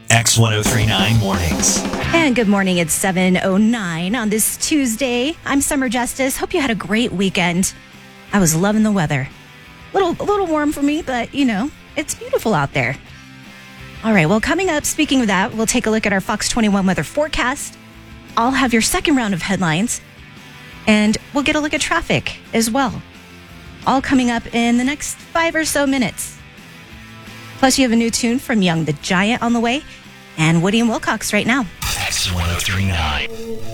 X1039 Mornings. And good morning. It's 7:09 on this Tuesday. I'm Summer Justice. Hope you had a great weekend. I was loving the weather. A little warm for me, but it's beautiful out there. All right. Well, coming up, speaking of that, we'll take a look at our Fox 21 weather forecast. I'll have your second round of headlines, and we'll get a look at traffic as well. All coming up in the next 5 or so minutes. Plus, you have a new tune from Young the Giant on the way, and Woody and Wilcox right now. X1039.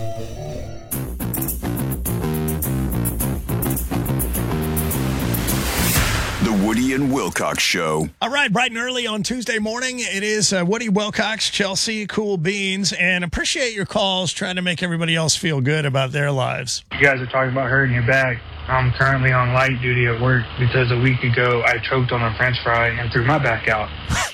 The Woody and Wilcox Show. All right, bright and early on Tuesday morning. It is Woody Wilcox, Chelsea, Cool Beans, and appreciate your calls trying to make everybody else feel good about their lives. You guys are talking about hurting your back. I'm currently on light duty at work because a week ago I choked on a French fry and threw my back out.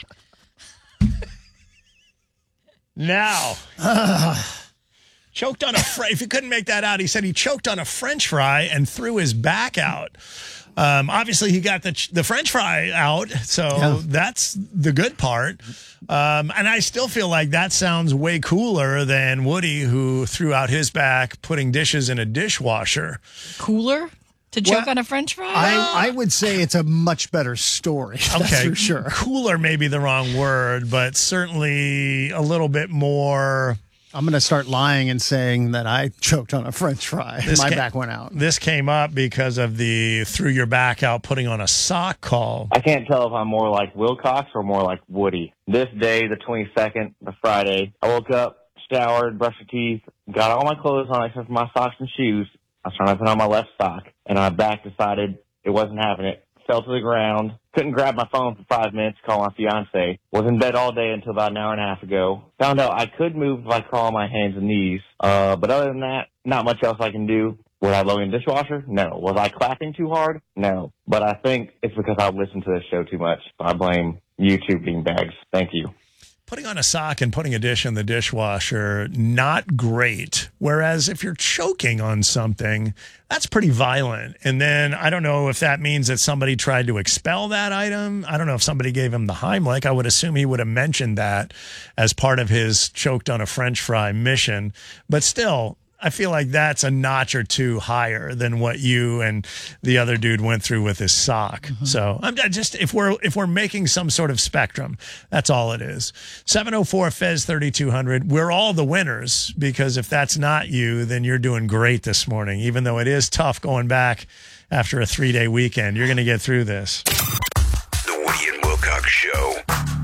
Now, choked on if you couldn't make that out, he said he choked on a French fry and threw his back out. Obviously, he got the French fry out, so that's the good part. And I still feel like that sounds way cooler than Woody, who threw out his back putting dishes in a dishwasher. Cooler? To choke on a French fry? I would say it's a much better story. That's for sure. Cooler may be the wrong word, but certainly a little bit more. I'm going to start lying and saying that I choked on a French fry. My back went out. This came up because of the threw your back out putting on a sock call. I can't tell if I'm more like Wilcox or more like Woody. This day, the 22nd, the Friday, I woke up, showered, brushed my teeth, got all my clothes on except for my socks and shoes. I was trying to put on my left sock, and my back decided it wasn't having it. Fell to the ground. Couldn't grab my phone for 5 minutes to call my fiance. Was in bed all day until about an hour and a half ago. Found out I could move if I crawl on my hands and knees. But other than that, not much else I can do. Was I loading the dishwasher? No. Was I clapping too hard? No. But I think it's because I listened to this show too much. So I blame YouTube beanbags. Thank you. Putting on a sock and putting a dish in the dishwasher, not great. Whereas if you're choking on something, that's pretty violent. And then I don't know if that means that somebody tried to expel that item. I don't know if somebody gave him the Heimlich. I would assume he would have mentioned that as part of his choked on a French fry mission. But still, I feel like that's a notch or two higher than what you and the other dude went through with his sock. Mm-hmm. So I'm just if we're making some sort of spectrum, that's all it is. 704 Fez 3200. We're all the winners because if that's not you, then you're doing great this morning. Even though it is tough going back after a 3-day weekend, you're going to get through this. The Woody and Wilcox Show.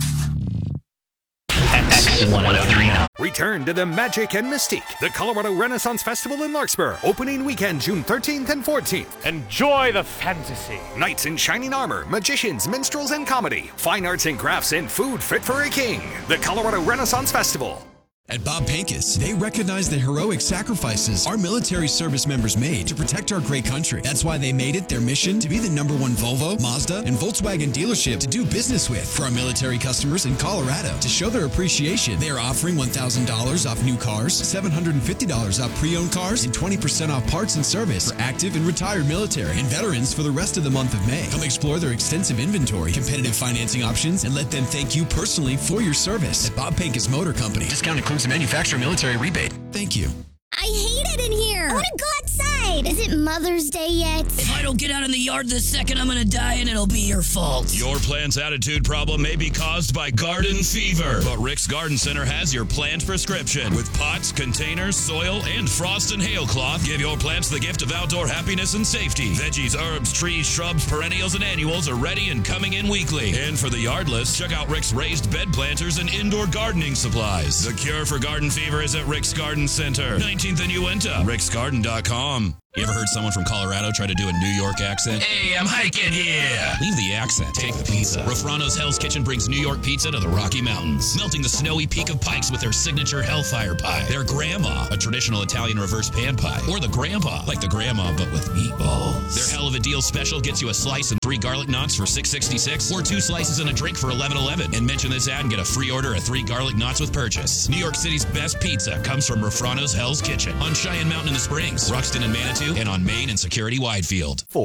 X1039. Return to the magic and mystique. The Colorado Renaissance Festival in Larkspur. Opening weekend, June 13th and 14th. Enjoy the fantasy. Knights in shining armor, magicians, minstrels, and comedy. Fine arts and crafts and food fit for a king. The Colorado Renaissance Festival. At Bob Pincus, they recognize the heroic sacrifices our military service members made to protect our great country. That's why they made it their mission to be the #1 Volvo, Mazda, and Volkswagen dealership to do business with. For our military customers in Colorado, to show their appreciation, they are offering $1,000 off new cars, $750 off pre-owned cars, and 20% off parts and service for active and retired military and veterans for the rest of the month of May. Come explore their extensive inventory, competitive financing options, and let them thank you personally for your service. At Bob Pincus Motor Company, discount includes a manufacturer military rebate. Thank you. I hate it in here. I want to go outside. Is it Mother's Day yet? If I don't get out in the yard this second, I'm going to die and it'll be your fault. Your plant's attitude problem may be caused by garden fever, but Rick's Garden Center has your plant prescription. With pots, containers, soil, and frost and hail cloth, give your plants the gift of outdoor happiness and safety. Veggies, herbs, trees, shrubs, perennials, and annuals are ready and coming in weekly. And for the yardless, check out Rick's raised bed planters and indoor gardening supplies. The cure for garden fever is at Rick's Garden Center, 19th and Uinta, ricksgarden.com. You ever heard someone from Colorado try to do a New York accent? Hey, I'm hiking here. Leave the accent. Take the pizza. Rafrano's Hell's Kitchen brings New York pizza to the Rocky Mountains, melting the snowy peak of Pikes with their signature Hellfire Pie, their Grandma, a traditional Italian reverse pan pie, or the Grandpa, like the Grandma but with meatballs. Their Hell of a Deal special gets you a slice and 3 garlic knots for $6.66, or 2 slices and a drink for $11.11. And mention this ad and get a free order of 3 garlic knots with purchase. New York City's best pizza comes from Rafrano's Hell's Kitchen on Cheyenne Mountain in the Springs, Ruxton and Manitou, and on Main and Security Widefield. 4.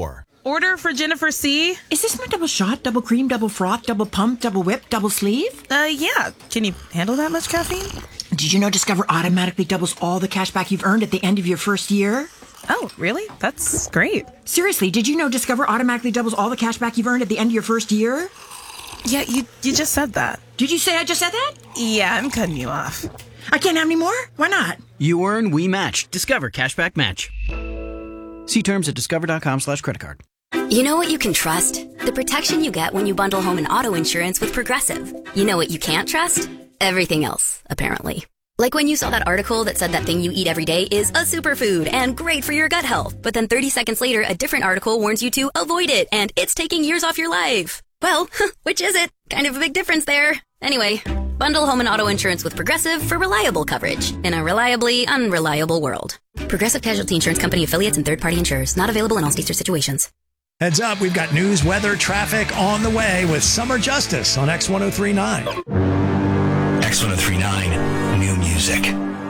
Order for Jennifer C. Is this my double shot, double cream, double froth, double pump, double whip, double sleeve? Yeah. Can you handle that much caffeine? Did you know Discover automatically doubles all the cash back you've earned at the end of your first year? Oh, really? That's great. Seriously, did you know Discover automatically doubles all the cash back you've earned at the end of your first year? Yeah, you just said that. Did you say I just said that? Yeah, I'm cutting you off. I can't have any more? Why not? You earn, we match. Discover Cashback Match. See terms at discover.com/creditcard. You know what you can trust? The protection you get when you bundle home and auto insurance with Progressive. You know what you can't trust? Everything else, apparently. Like when you saw that article that said that thing you eat every day is a superfood and great for your gut health. But then 30 seconds later, a different article warns you to avoid it and it's taking years off your life. Well, which is it? Kind of a big difference there. Anyway, bundle home and auto insurance with Progressive for reliable coverage in a reliably unreliable world. Progressive Casualty Insurance Company affiliates and third-party insurers. Not available in all states or situations. Heads up, we've got news, weather, traffic on the way with Summer Justice on X1039. X1039, new music.